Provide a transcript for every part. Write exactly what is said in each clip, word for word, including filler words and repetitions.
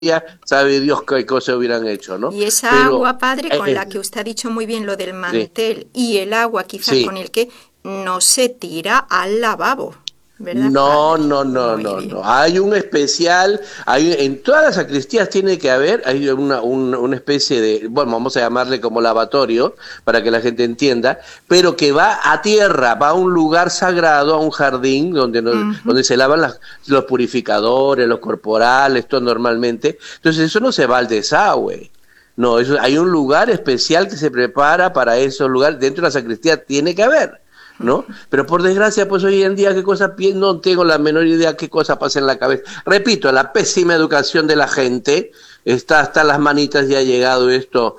sabe Dios qué cosa hubieran hecho, ¿no? Y esa Pero, agua, padre, con eh, la que usted ha dicho muy bien lo del mantel, sí. Y el agua quizá Sí. con el que no se tira al lavabo, ¿verdad, No, padre? no, no, Muy no, bien. no. Hay un especial, hay, en todas las sacristías tiene que haber, hay una, una, una especie de, bueno, vamos a llamarle como lavatorio, para que la gente entienda, pero que va a tierra, va a un lugar sagrado, a un jardín, donde, nos, uh-huh. donde se lavan las, los purificadores, los corporales, todo normalmente. Entonces eso no se va al desagüe. No, eso, hay un lugar especial que se prepara para esos lugares, dentro de la sacristía tiene que haber, ¿no? Pero por desgracia, pues hoy en día, ¿qué cosa pienso? No tengo la menor idea qué cosa pasa en la cabeza. Repito, la pésima educación de la gente, está hasta las manitas y ha llegado esto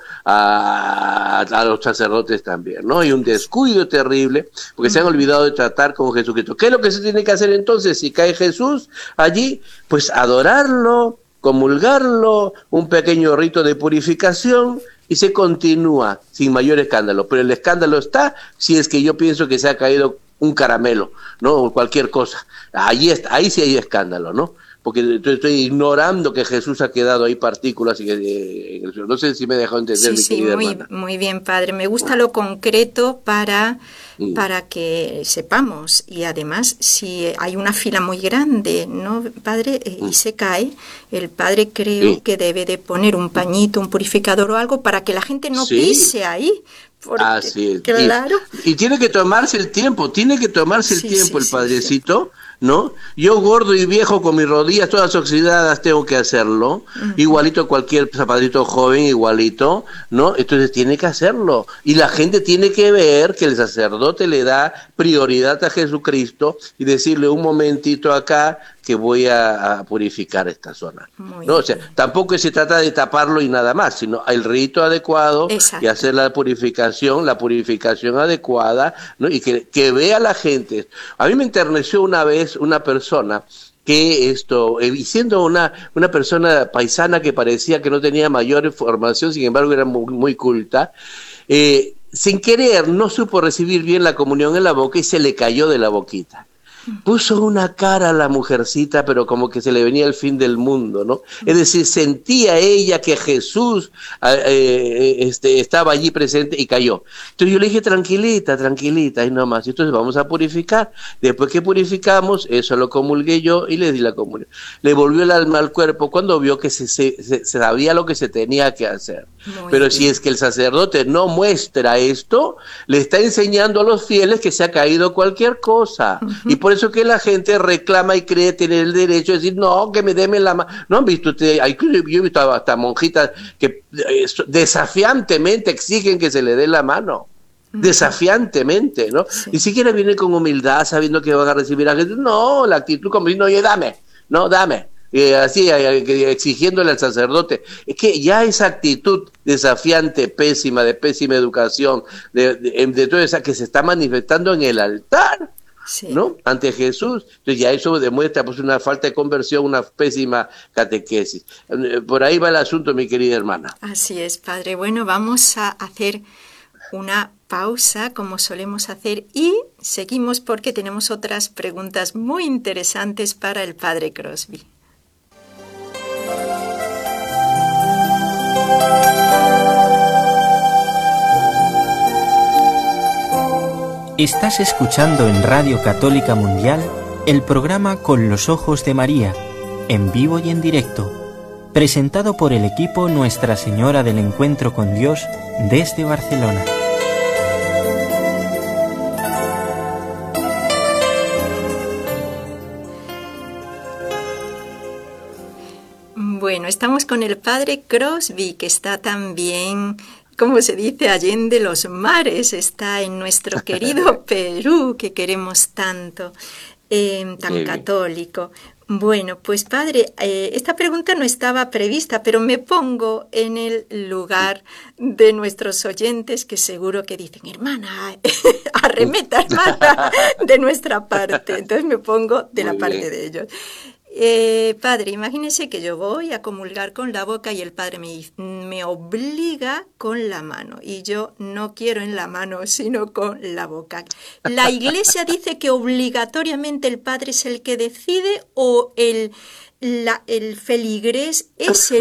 a, a los sacerdotes también, ¿no? Y un descuido terrible, porque se han olvidado de tratar con Jesucristo. ¿Qué es lo que se tiene que hacer entonces? Si cae Jesús allí, pues adorarlo, comulgarlo, un pequeño rito de purificación, y se continúa sin mayor escándalo. Pero el escándalo está si es que yo pienso que se ha caído un caramelo, ¿no? O cualquier cosa. Ahí, está, ahí sí hay escándalo, ¿no? Porque estoy, estoy ignorando que Jesús ha quedado ahí partículas y que eh, no sé si me he dejado entender, sí, mi sí, querida muy, hermana. Muy bien, padre. Me gusta lo concreto para, mm. para que sepamos. Y además, si hay una fila muy grande, ¿no, padre? Mm. Y se cae, el padre creo sí. que debe de poner un pañito, un purificador o algo para que la gente no sí. pise ahí. Porque, Así es. Claro. Y, y tiene que tomarse el tiempo, tiene que tomarse sí, el tiempo sí, el padrecito, sí. ¿no? Yo gordo y viejo con mis rodillas todas oxidadas tengo que hacerlo, uh-huh. igualito cualquier zapadito joven, igualito, ¿no? Entonces tiene que hacerlo. Y la gente tiene que ver que el sacerdote le da prioridad a Jesucristo y decirle un momentito acá que voy a, a purificar esta zona. Muy ¿no? O sea, tampoco se trata de taparlo y nada más, sino el rito adecuado Exacto. y hacer la purificación, la purificación adecuada, ¿no? Y que, que vea la gente. A mí me enterneció una vez una persona que esto, eh, siendo una, una persona paisana que parecía que no tenía mayor formación, sin embargo era muy, muy culta, eh, sin querer no supo recibir bien la comunión en la boca y se le cayó de la boquita. Puso una cara a la mujercita, pero como que se le venía el fin del mundo, ¿no? Es decir, sentía ella que Jesús eh, este, estaba allí presente y cayó. Entonces yo le dije, tranquilita, tranquilita, ahí nomás. Entonces vamos a purificar. Después que purificamos, eso lo comulgué yo y le di la comunión. Le volvió el alma al cuerpo cuando vio que se, se, se sabía lo que se tenía que hacer. Muy pero bien. Si es que el sacerdote no muestra esto, le está enseñando a los fieles que se ha caído cualquier cosa. Uh-huh. Y por Por eso que la gente reclama y cree tener el derecho de decir, no, que me deme la mano. ¿No han visto ustedes? Yo he visto hasta monjitas que desafiantemente exigen que se le dé la mano. Desafiantemente, ¿no? Sí. Ni siquiera vienen con humildad sabiendo que van a recibir a Jesús. No, la actitud como diciendo, oye, dame, no, dame. Eh, así, eh, exigiéndole al sacerdote. Es que ya esa actitud desafiante, pésima, de pésima educación, de, de, de toda esa que se está manifestando en el altar, sí. ¿no? Ante Jesús. Entonces ya eso demuestra pues una falta de conversión, una pésima catequesis. Por ahí va el asunto, mi querida hermana. Así es, padre. Bueno, vamos a hacer una pausa, como solemos hacer, y seguimos porque tenemos otras preguntas muy interesantes para el padre Crosby. Estás escuchando en Radio Católica Mundial el programa Con los Ojos de María, en vivo y en directo, presentado por el equipo Nuestra Señora del Encuentro con Dios desde Barcelona. Bueno, estamos con el padre Crosby, que está también, como se dice, allende los mares, está en nuestro querido Perú, que queremos tanto, eh, tan sí. católico. Bueno, pues padre, eh, esta pregunta no estaba prevista, pero me pongo en el lugar de nuestros oyentes que seguro que dicen, hermana, arremeta, hermana, de nuestra parte. Entonces me pongo de Muy la parte bien. de ellos. Eh, padre, imagínese que yo voy a comulgar con la boca y el padre me, me obliga con la mano. Y yo no quiero en la mano, sino con la boca. ¿La iglesia dice que obligatoriamente el padre es el que decide o el, la, el feligrés es el